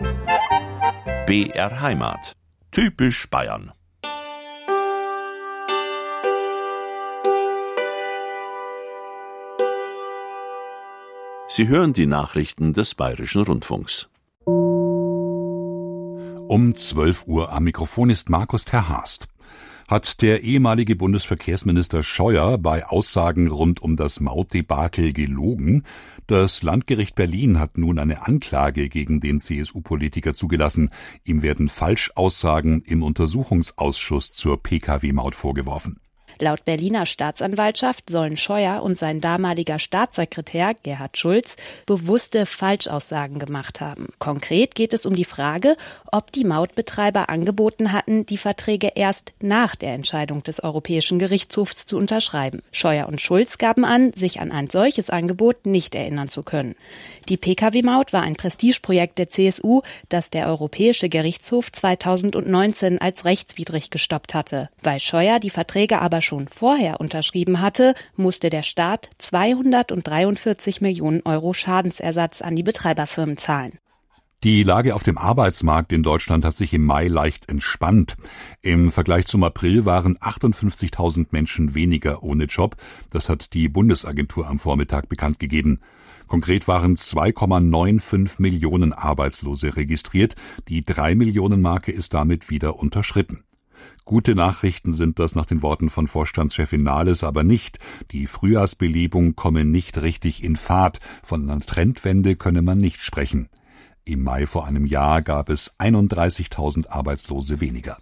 BR Heimat. Typisch Bayern. Sie hören die Nachrichten des Bayerischen Rundfunks. Um 12 Uhr am Mikrofon ist Markus Terhast. Hat der ehemalige Bundesverkehrsminister Scheuer bei Aussagen rund um das Mautdebakel gelogen? Das Landgericht Berlin hat nun eine Anklage gegen den CSU-Politiker zugelassen. Ihm werden Falschaussagen im Untersuchungsausschuss zur Pkw-Maut vorgeworfen. Laut Berliner Staatsanwaltschaft sollen Scheuer und sein damaliger Staatssekretär Gerhard Schulz bewusste Falschaussagen gemacht haben. Konkret geht es um die Frage, ob die Mautbetreiber angeboten hatten, die Verträge erst nach der Entscheidung des Europäischen Gerichtshofs zu unterschreiben. Scheuer und Schulz gaben an, sich an ein solches Angebot nicht erinnern zu können. Die Pkw-Maut war ein Prestigeprojekt der CSU, das der Europäische Gerichtshof 2019 als rechtswidrig gestoppt hatte. Weil Scheuer die Verträge aber schon vorher unterschrieben hatte, musste der Staat 243 Millionen Euro Schadensersatz an die Betreiberfirmen zahlen. Die Lage auf dem Arbeitsmarkt in Deutschland hat sich im Mai leicht entspannt. Im Vergleich zum April waren 58.000 Menschen weniger ohne Job. Das hat die Bundesagentur am Vormittag bekannt gegeben. Konkret waren 2,95 Millionen Arbeitslose registriert. Die 3-Millionen-Marke ist damit wieder unterschritten. Gute Nachrichten sind das nach den Worten von Vorstandschefin Nahles aber nicht. Die Frühjahrsbelebung komme nicht richtig in Fahrt. Von einer Trendwende könne man nicht sprechen. Im Mai vor einem Jahr gab es 31.000 Arbeitslose weniger.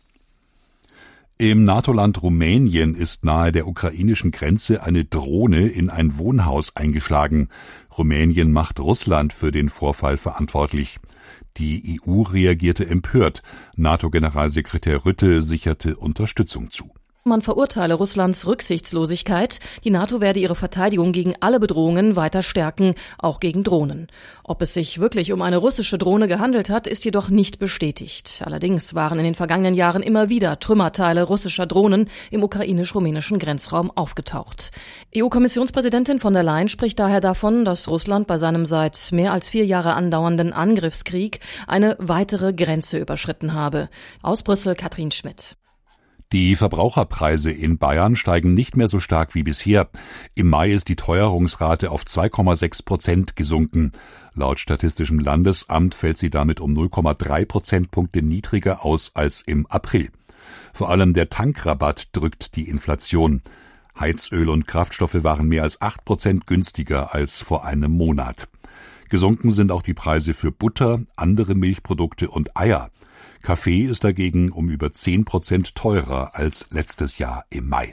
Im NATO-Land Rumänien ist nahe der ukrainischen Grenze eine Drohne in ein Wohnhaus eingeschlagen. Rumänien macht Russland für den Vorfall verantwortlich. Die EU reagierte empört. NATO-Generalsekretär Rutte sicherte Unterstützung zu. Man verurteile Russlands Rücksichtslosigkeit. Die NATO werde ihre Verteidigung gegen alle Bedrohungen weiter stärken, auch gegen Drohnen. Ob es sich wirklich um eine russische Drohne gehandelt hat, ist jedoch nicht bestätigt. Allerdings waren in den vergangenen Jahren immer wieder Trümmerteile russischer Drohnen im ukrainisch-rumänischen Grenzraum aufgetaucht. EU-Kommissionspräsidentin von der Leyen spricht daher davon, dass Russland bei seinem seit mehr als 4 Jahre andauernden Angriffskrieg eine weitere Grenze überschritten habe. Aus Brüssel Katrin Schmidt. Die Verbraucherpreise in Bayern steigen nicht mehr so stark wie bisher. Im Mai ist die Teuerungsrate auf 2,6% gesunken. Laut Statistischem Landesamt fällt sie damit um 0,3 Prozentpunkte niedriger aus als im April. Vor allem der Tankrabatt drückt die Inflation. Heizöl und Kraftstoffe waren mehr als 8% günstiger als vor einem Monat. Gesunken sind auch die Preise für Butter, andere Milchprodukte und Eier. Kaffee ist dagegen um über 10% teurer als letztes Jahr im Mai.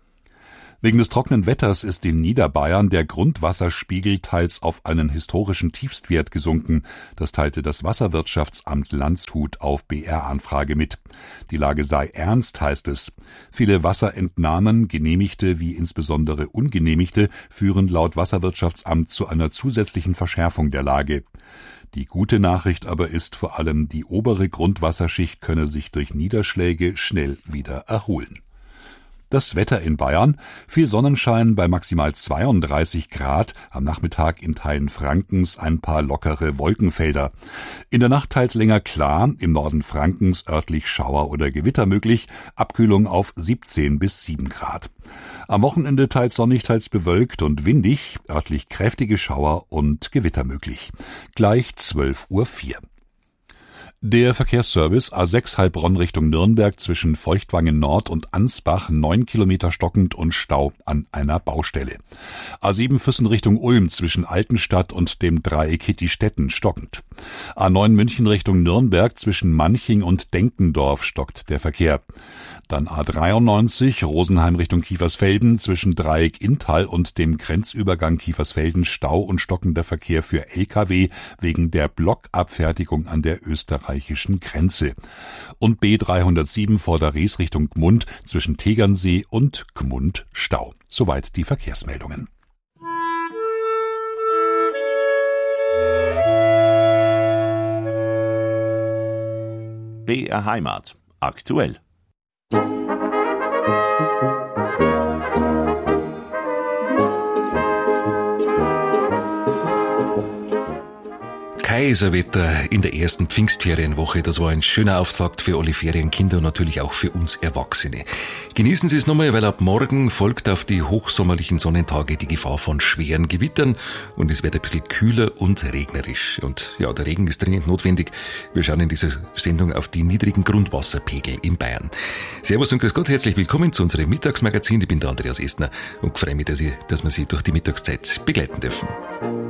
Wegen des trockenen Wetters ist in Niederbayern der Grundwasserspiegel teils auf einen historischen Tiefstwert gesunken. Das teilte das Wasserwirtschaftsamt Landshut auf BR-Anfrage mit. Die Lage sei ernst, heißt es. Viele Wasserentnahmen, genehmigte wie insbesondere ungenehmigte, führen laut Wasserwirtschaftsamt zu einer zusätzlichen Verschärfung der Lage. Die gute Nachricht aber ist vor allem, die obere Grundwasserschicht könne sich durch Niederschläge schnell wieder erholen. Das Wetter in Bayern: viel Sonnenschein bei maximal 32 Grad, am Nachmittag in Teilen Frankens ein paar lockere Wolkenfelder. In der Nacht teils länger klar, im Norden Frankens örtlich Schauer oder Gewitter möglich, Abkühlung auf 17 bis 7 Grad. Am Wochenende teils sonnig, teils bewölkt und windig, örtlich kräftige Schauer und Gewitter möglich. Gleich 12:04 Uhr. Der Verkehrsservice A6 Heilbronn Richtung Nürnberg zwischen Feuchtwangen Nord und Ansbach 9 Kilometer stockend und Stau an einer Baustelle. A7 Füssen Richtung Ulm zwischen Altenstadt und dem Dreieck Hittistetten stockend. A9 München Richtung Nürnberg zwischen Manching und Denkendorf stockt der Verkehr. Dann A93 Rosenheim Richtung Kiefersfelden zwischen Dreieck Inntal und dem Grenzübergang Kiefersfelden Stau und stockender Verkehr für Lkw wegen der Blockabfertigung an der österreichischen Grenze. Und B307 Vorderries Richtung Gmund zwischen Tegernsee und Gmund Stau. Soweit die Verkehrsmeldungen. BR Heimat. Aktuell. Kaiserwetter in der ersten Pfingstferienwoche. Das war ein schöner Auftakt für alle Ferienkinder und natürlich auch für uns Erwachsene. Genießen Sie es nochmal, weil ab morgen folgt auf die hochsommerlichen Sonnentage die Gefahr von schweren Gewittern und es wird ein bisschen kühler und regnerisch. Und ja, der Regen ist dringend notwendig. Wir schauen in dieser Sendung auf die niedrigen Grundwasserpegel in Bayern. Servus und grüß Gott, herzlich willkommen zu unserem Mittagsmagazin. Ich bin der Andreas Estner und freue mich, dass wir Sie durch die Mittagszeit begleiten dürfen.